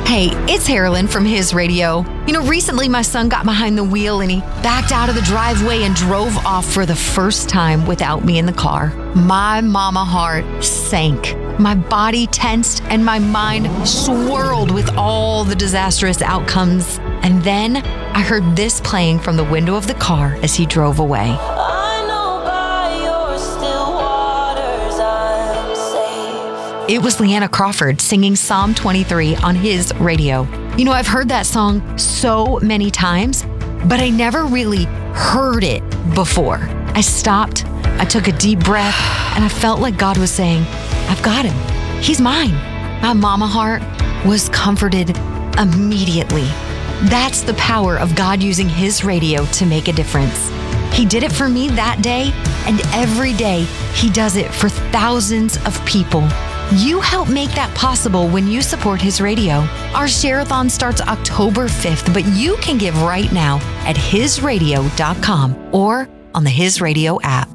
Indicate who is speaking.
Speaker 1: Hey, it's Harlan from His Radio. Recently my son got behind the wheel and he backed out of the driveway and drove off for the first time without me in the car. My mama heart sank. My body tensed and my mind swirled with all the disastrous outcomes. And then I heard this playing from the window of the car as he drove away. It was Leanna Crawford singing Psalm 23 on His Radio. I've heard that song so many times, but I never really heard it before. I stopped, I took a deep breath, and I felt like God was saying, I've got him. He's mine. My mama heart was comforted immediately. That's the power of God using His radio to make a difference. He did it for me that day, and every day He does it for thousands of people. You help make that possible when you support His Radio. Our Share-a-thon starts October 5th, but you can give right now at hisradio.com or on the His Radio app.